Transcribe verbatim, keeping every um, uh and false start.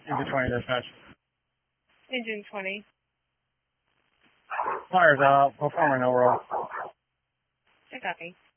Engine twenty dispatch. Engine twenty. Flyers out. Performing overall. I copy.